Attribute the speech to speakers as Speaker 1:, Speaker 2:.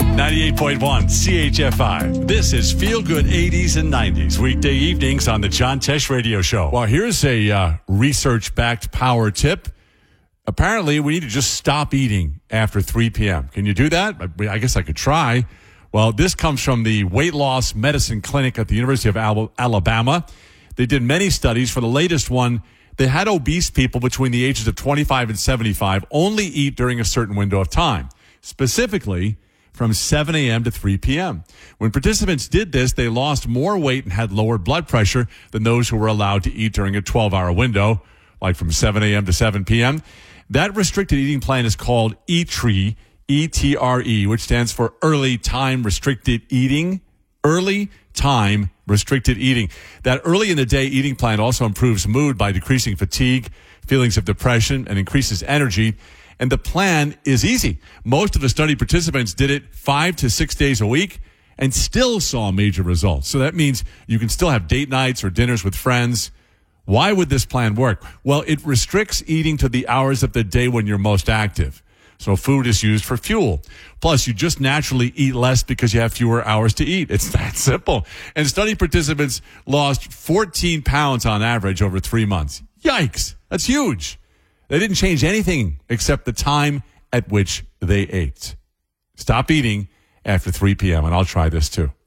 Speaker 1: 98.1 CHFI. This is Feel Good 80s and 90s, weekday evenings on the John Tesh Radio Show. Well, here's a research-backed power tip. Apparently, we need to just stop eating after 3 p.m. Can you do that? I guess I could try. Well, this comes from the Weight Loss Medicine Clinic at the University of Alabama. They did many studies. For the latest one, they had obese people between the ages of 25 and 75 only eat during a certain window of time, specifically from 7 a.m. to 3 p.m. When participants did this, they lost more weight and had lower blood pressure than those who were allowed to eat during a 12-hour window, like from 7 a.m. to 7 p.m. That restricted eating plan is called ETRE, E-T-R-E, which stands for Early Time Restricted Eating. Early Time Restricted Eating. That early in the day eating plan also improves mood by decreasing fatigue, feelings of depression, and increases energy. And the plan is easy. Most of the study participants did it 5 to 6 days a week and still saw major results. So that means you can still have date nights or dinners with friends. Why would this plan work? Well, it restricts eating to the hours of the day when you're most active. So food is used for fuel. Plus, you just naturally eat less because you have fewer hours to eat. It's that simple. And study participants lost 14 pounds on average over 3 months. Yikes. That's huge. They didn't change anything except the time at which they ate. Stop eating after 3 p.m., and I'll try this too.